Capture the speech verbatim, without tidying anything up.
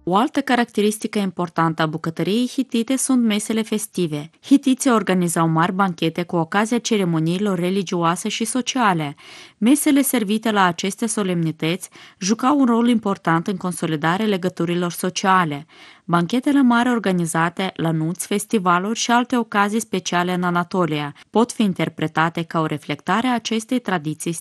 O altă caracteristică importantă a bucătăriei hitite sunt mesele festive. Hitiții organizau mari banchete cu ocazia ceremoniilor religioase și sociale. Mesele servite la aceste solemnități jucau un rol important în consolidarea legăturilor sociale. Banchetele mari organizate la nunți, festivaluri și alte ocazii speciale în Anatolia pot fi interpretate ca o reflectare a acestei tradiții